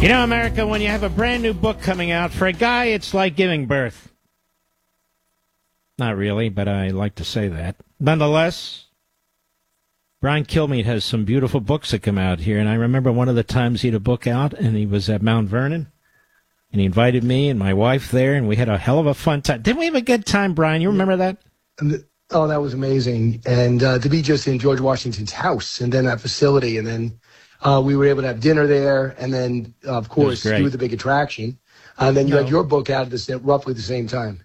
You know, America, when you have a brand new book coming out, for a guy, it's like giving birth. Not really, but I like to say that. Nonetheless, Brian Kilmeade has some beautiful books that come out here, and I remember one of the times he had a book out, and he was at Mount Vernon, and he invited me and my wife there, and we had a hell of a fun time. Didn't we have a good time, Brian? You remember that? Oh, that was amazing. And to be just in George Washington's house and then that facility, and then we were able to have dinner there, and then, of course, do the big attraction. And then you had your book out at roughly the same time.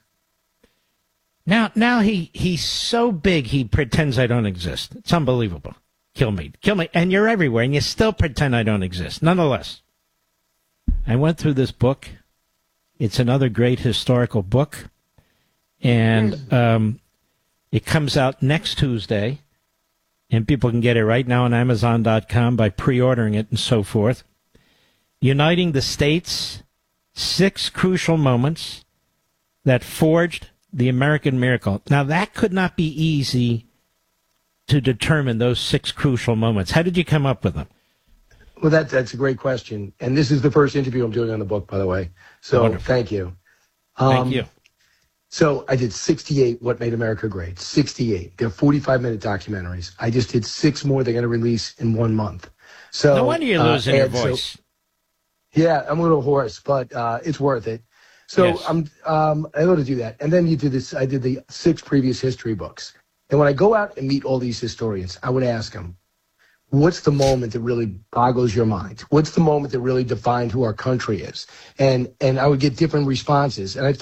Now he's so big he pretends I don't exist. It's unbelievable. Kilmeade. And you're everywhere, and you still pretend I don't exist. Nonetheless, I went through this book. It's another great historical book. And it comes out next Tuesday. And people can get it right now on Amazon.com by pre-ordering it and so forth. Uniting the States, 6 Crucial Moments That Forged the American Miracle. Now, that could not be easy to determine, those 6 crucial moments. How did you come up with them? Well, that's a great question. And this is the first interview I'm doing on the book, by the way. So Wonderful. Thank you. Thank you. So I did 68 What Made America Great. 68. They're 45-minute documentaries. I just did 6 more they're going to release in 1 month. So no wonder you're losing your voice. So, yeah, I'm a little hoarse, but it's worth it. So yes. I'm able to do that. And then you did this. I did the 6 previous history books. And when I go out and meet all these historians, I would ask them, what's the moment that really boggles your mind? What's the moment that really defined who our country is? And I would get different responses. And I